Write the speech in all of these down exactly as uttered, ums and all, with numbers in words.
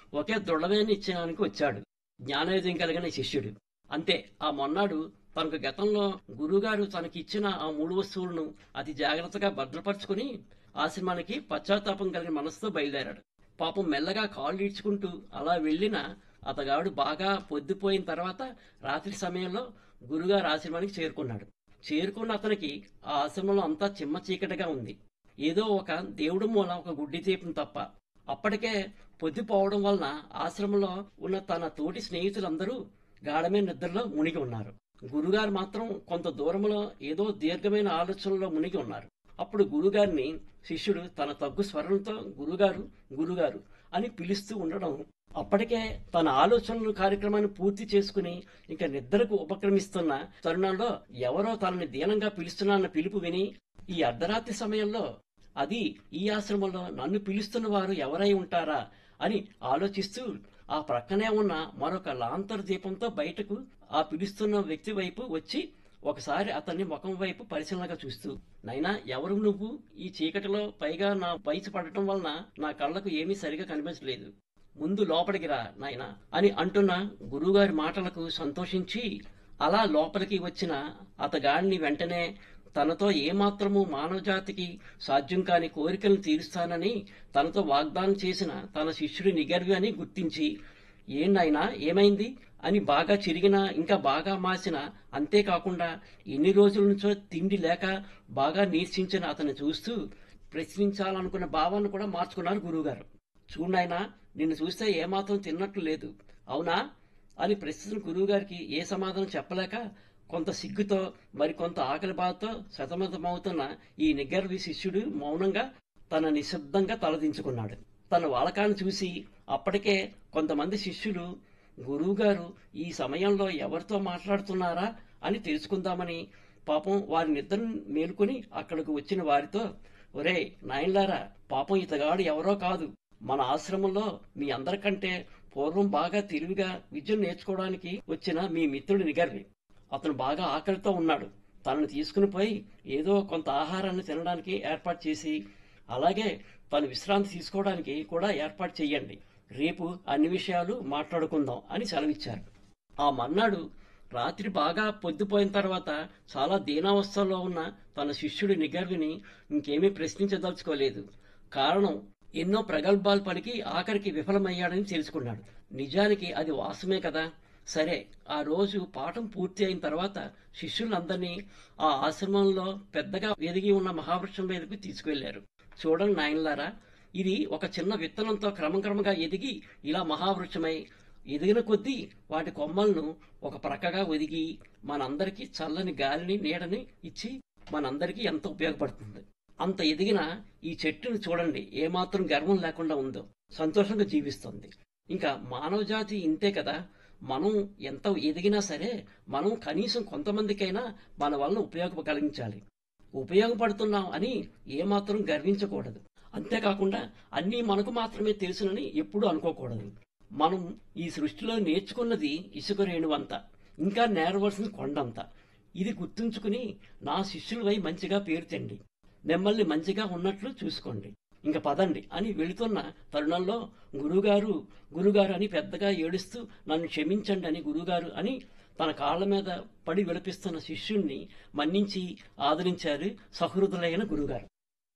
ఒకే దృఢమైన నిశ్చయానికి వచ్చాడు జ్ఞానోదయం కలిగిన శిష్యుడు. అంతే, ఆ మొన్నాడు తనకు గతంలో గురువుగారు తనకిచ్చిన ఆ మూడు వస్తువులను అతి జాగ్రత్తగా భద్రపరుచుకుని ఆశ్రమానికి పశ్చాత్తాపం కలిగిన మనసుతో బయలుదేరాడు. పాపం మెల్లగా కాళ్ళు ఈడ్చుకుంటూ అలా వెళ్ళిన అతగాడు బాగా పొద్దుపోయిన తర్వాత రాత్రి సమయంలో గురుగారు ఆశ్రమానికి చేరుకున్నాడు. చేరుకున్న అతనికి ఆ ఆశ్రమంలో అంతా చిమ్మ చీకటిగా ఉంది. ఏదో ఒక దేవుడు మూల ఒక గుడ్డి దీపం తప్ప. అప్పటికే పొద్దుపోవడం వలన ఆశ్రమంలో ఉన్న తన తోటి స్నేహితులందరూ గాఢమైన నిద్రలో మునిగి ఉన్నారు. గురుగారు మాత్రం కొంత దూరంలో ఏదో దీర్ఘమైన ఆలోచనలో మునిగి ఉన్నారు. అప్పుడు గురుగారిని శిష్యుడు తన తగ్గు స్వరంతో గురుగారు గురుగారు అని పిలుస్తూ ఉండడం, అప్పటికే తన ఆలోచనలు కార్యక్రమాన్ని పూర్తి చేసుకుని ఇక నిద్రకు ఉపక్రమిస్తున్న తరుణంలో ఎవరో తనని దీనంగా పిలుస్తున్నాన్న పిలుపు విని, ఈ అర్ధరాత్రి సమయంలో అది ఈ ఆశ్రమంలో నన్ను పిలుస్తున్న వారు ఎవరై ఉంటారా అని ఆలోచిస్తూ ఆ ప్రక్కనే ఉన్న మరొక లాంతర్ దీపంతో బయటకు ఆ పిలుస్తున్న వ్యక్తి వైపు వచ్చి ఒకసారి అతన్ని ముఖం వైపు పరిశీలనగా చూస్తూ, నైనా ఎవరు నువ్వు? ఈ చీకటిలో పైగా నా వయసు పడటం వలన నా కళ్ళకు ఏమీ సరిగా కనిపించలేదు. ముందు లోపలికి రా నాయనా అని అంటున్న గురువుగారి మాటలకు సంతోషించి అలా లోపలికి వచ్చిన అతగాడిని వెంటనే తనతో ఏమాత్రము మానవజాతికి సాధ్యం కాని కోరికలను తీరుస్తానని తనతో వాగ్దానం చేసిన తన శిష్యుడి నిగర్వి అని గుర్తించి, ఏంటైనా ఏమైంది అని బాగా చిరిగిన ఇంకా బాగా మాసిన, అంతేకాకుండా ఎన్ని రోజుల నుంచో తిండి లేక బాగా నీర్సించిన అతన్ని చూస్తూ ప్రశ్నించాలనుకున్న భావాన్ని కూడా మార్చుకున్నారు గురువుగారు. చూడాయనా, నిన్ను చూస్తే ఏమాత్రం తిన్నట్లు లేదు, అవునా అని ప్రశ్నించిన గురువుగారికి ఏ సమాధానం చెప్పలేక కొంత సిగ్గుతో మరికొంత ఆకలి బాధతో సతమతమవుతున్న ఈ నిగర్వి శిష్యుడు మౌనంగా తన నిశ్శబ్దంగా తలదించుకున్నాడు. తన వాలకాన్ని చూసి అప్పటికే కొంతమంది శిష్యులు గురువుగారు ఈ సమయంలో ఎవరితో మాట్లాడుతున్నారా అని తెలుసుకుందామని పాపం వారి నిద్రను మేలుకొని అక్కడికి వచ్చిన వారితో, ఒరే నాయన్లారా, పాపం ఇతగాడు ఎవరో కాదు, మన ఆశ్రమంలో మీ అందరికంటే పూర్వం బాగా తెలివిగా విద్యను నేర్చుకోవడానికి వచ్చిన మీ మిత్రుడి నిగర్వి. అతను బాగా ఆకలితో ఉన్నాడు. తనను తీసుకుని పోయి ఏదో కొంత ఆహారాన్ని తినడానికి ఏర్పాటు చేసి, అలాగే తను విశ్రాంతి తీసుకోవడానికి కూడా ఏర్పాటు చెయ్యండి. రేపు అన్ని విషయాలు మాట్లాడుకుందాం అని సెలవిచ్చారు. ఆ మర్నాడు రాత్రి బాగా పొద్దుపోయిన తర్వాత చాలా దీనావస్థలో ఉన్న తన శిష్యుడి నిగర్విని ఇంకేమీ ప్రశ్నించదలుచుకోలేదు. కారణం, ఎన్నో ప్రగల్భాలు పలికి ఆఖరికి విఫలమయ్యాడని తెలుసుకున్నాడు. నిజానికి అది వాస్తవమే కదా. సరే, ఆ రోజు పాఠం పూర్తి అయిన తర్వాత శిష్యులందరినీ ఆ ఆశ్రమంలో పెద్దగా ఎదిగి ఉన్న మహావృక్షం మీదకు తీసుకువెళ్లారు. చూడండి నాయనలారా, ఇది ఒక చిన్న విత్తనంతో క్రమక్రమంగా ఎదిగి ఇలా మహావృక్షమై ఎదిగిన కొద్దీ వాటి కొమ్మలను ఒక ప్రక్కగా ఒదిగి మనందరికీ చల్లని గాలిని నీడని ఇచ్చి మనందరికీ ఎంతో ఉపయోగపడుతుంది. అంత ఎదిగిన ఈ చెట్టును చూడండి, ఏమాత్రం గర్వం లేకుండా ఉందో, సంతోషంగా జీవిస్తుంది. ఇంకా మానవజాతి ఇంతే కదా. మనం ఎంత ఎదిగినా సరే మనం కనీసం కొంతమందికైనా మన వలన ఉపయోగం కలిగించాలి. ఉపయోగపడుతున్నాం అని ఏమాత్రం గర్వించకూడదు. అంతేకాకుండా అన్నీ మనకు మాత్రమే తెలుసునని ఎప్పుడూ అనుకోకూడదు. మనం ఈ సృష్టిలో నేర్చుకున్నది ఇసుక రేణువంత, ఇంకా నేరవలసిన కొండంత. ఇది గుర్తుంచుకుని నా శిష్యులపై మంచిగా పేరు తెండి, మిమ్మల్ని మంచిగా ఉన్నట్లు చూసుకోండి, ఇంక పదండి అని వెళుతున్న తరుణంలో గురుగారు గురుగారు అని పెద్దగా ఏడుస్తూ నన్ను క్షమించండి అని గురుగారు అని తన కాళ్ల మీద పడి విలపిస్తున్న శిష్యుణ్ణి మన్నించి ఆదరించారు సహృదులైన గురుగారు.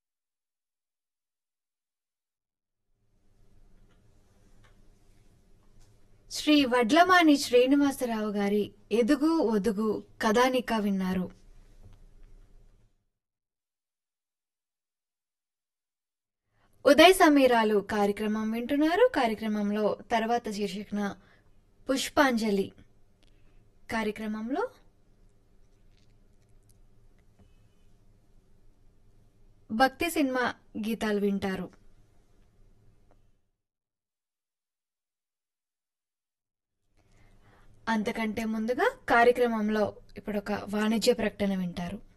శ్రీ వడ్లమాని శ్రీనివాసరావు గారి ఎదుగు ఒదుగు కథానిక విన్నారు. ఉదయ సమీరాలు కార్యక్రమం వింటున్నారు. కార్యక్రమంలో తర్వాత శీర్షికన పుష్పాంజలి కార్యక్రమంలో భక్తి సినిమా గీతాలు వింటారు. అంతకంటే ముందుగా కార్యక్రమంలో ఇప్పుడు ఒక వాణిజ్య ప్రకటన వింటారు.